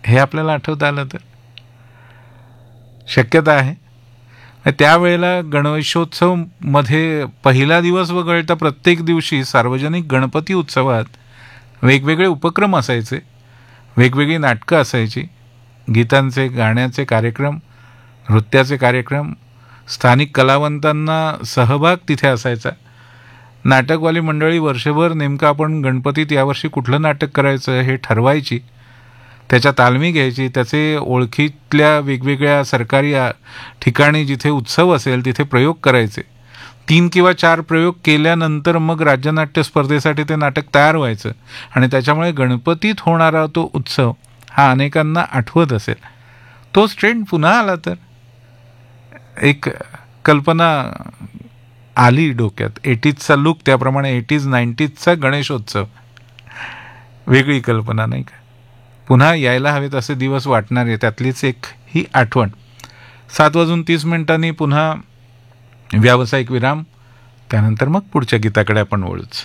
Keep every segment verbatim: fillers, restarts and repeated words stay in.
हे आपल्याला आठवता आलं तर शक्यता आहे. त्यावेळेला गणेशोत्सव मध्ये पहिला दिवस वगळता प्रत्येक दिवशी सार्वजनिक गणपती उत्सवात वेगवेगळे उपक्रम असायचे, वेगवेगळी नाटकं असायची, गीतांचे गाण्याचे कार्यक्रम, नृत्याचे कार्यक्रम, स्थानिक कलावंतांना सहभाग तिथे असायचा. नाटकवाली मंडळी वर्षभर नेमकं आपण गणपतीत यावर्षी कुठलं नाटक करायचं हे ठरवायची, त्याच्या तालमी घ्यायची, त्याचे ओळखीतल्या वेगवेगळ्या सरकारी ठिकाणी जिथे उत्सव असेल तिथे प्रयोग करायचे. तीन किंवा चार प्रयोग केल्यानंतर मग राज्यनाट्य स्पर्धेसाठी ते नाटक तयार व्हायचं आणि त्याच्यामुळे गणपतीत होणारा तो उत्सव हा अनेकांना आठवत असेल. तोच ट्रेंड पुन्हा आला तर एक कल्पना आली डोक्यात, एटीजचा लुक, त्याप्रमाणे एटीज नाईन्टीजचा गणेशोत्सव, वेगळी कल्पना नाही का. पुन्हा यायला हवेत असे दिवस वाटणारे, त्यातलीच एक ही आठवण. सात वाजून तीस मिनिटांनी पुन्हा व्यावसायिक विराम, त्यानंतर मग पुढच्या गीताकडे आपण वळूच.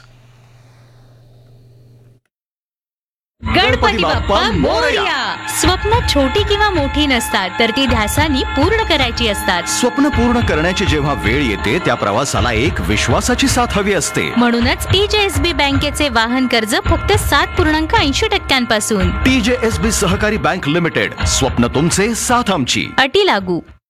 गणपती बाप्पा मोरया. स्वप्न छोटी किंवा मोठी नसतात, तर ती ध्यासानी पूर्ण करायची असतात. स्वप्न पूर्ण करण्याची जेव्हा वेळ येते त्या प्रवासाला एक विश्वासाची साथ हवी असते. म्हणूनच टीजेएसबी बँकेचे वाहन कर्ज फक्त सात पूर्णांक ऐंशी टक्क्यांपासून. टीजेएसबी सहकारी बँक लिमिटेड, स्वप्न तुमचे, साथ आमची. अटी लागू.